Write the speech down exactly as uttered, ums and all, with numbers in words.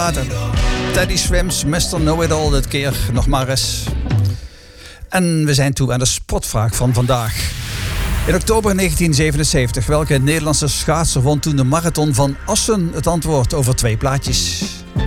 Teddy Swims, mister Know-It-All, dit keer nog maar eens. En we zijn toe aan de sportvraag van vandaag. In oktober negentien zevenenzeventig, welke Nederlandse schaatser won toen de marathon van Assen? Het antwoord over twee plaatjes.